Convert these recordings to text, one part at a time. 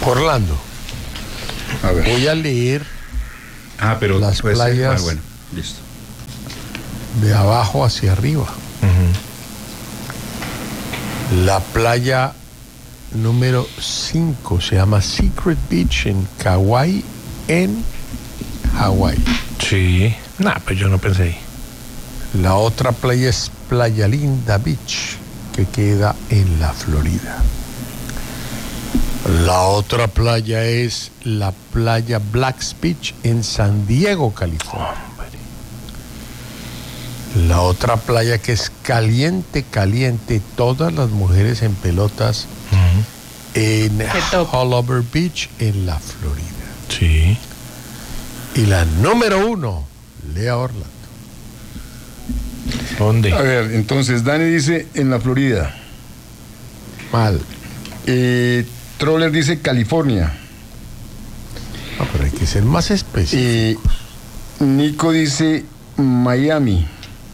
Orlando. A ver. Voy a leer pero las playas bueno, listo. de abajo hacia arriba. La playa número 5 se llama Secret Beach en Kauai, en Hawái. Sí. Pues yo no pensé ahí. La otra playa es Playa Linda Beach, que queda en la Florida. La otra playa es la playa Blacks Beach en San Diego, California. La otra playa que es caliente, todas las mujeres en pelotas en Holover Beach en la Florida. Sí. Y la número 1, Lea Orlando. ¿Dónde? A ver, entonces Dani dice en la Florida. Mal. Troller dice California. Pero hay que ser más específico. Nico dice Miami.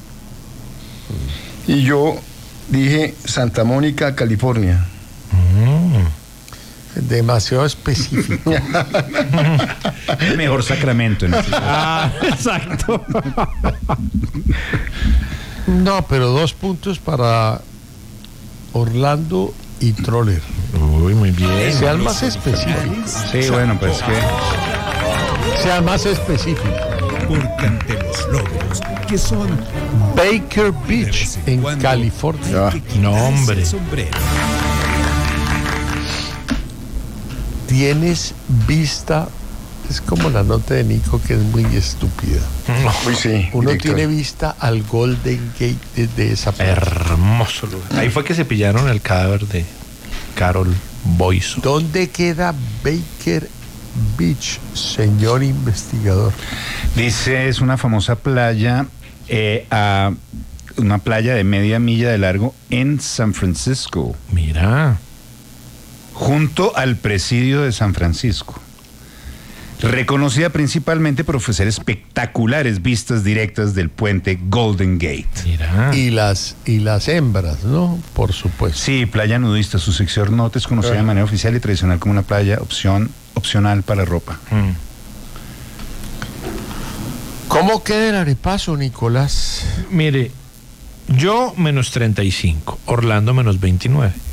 Y yo dije Santa Mónica, California. Demasiado específico. Mejor Sacramento. Exacto. No, pero 2 puntos para Orlando y Troller. Uy, muy bien. Sean más específicos. Sí, bueno, pues que... Sean más específicos. Porque ante los logros, que son Baker Beach en California. No, hombre. Tienes vista. Es como la nota de Nico, que es muy estúpida. Uy, sí. Uno director. tiene vista al Golden Gate desde esa playa. Hermoso lugar. Ahí fue que se pillaron el cadáver de Carol Boyso. ¿Dónde queda Baker Beach, señor investigador? Dice, es una famosa playa, una playa de media milla de largo en San Francisco, Mira. junto al presidio de San Francisco. Reconocida principalmente por ofrecer espectaculares vistas directas del puente Golden Gate. Mira. Y las hembras, ¿no? Por supuesto. Sí, playa nudista. Su sección norte es conocida de manera oficial y tradicional como una playa opcional para ropa. ¿Cómo queda el arepaso, Nicolás? Mire, yo menos 35, Orlando menos 29.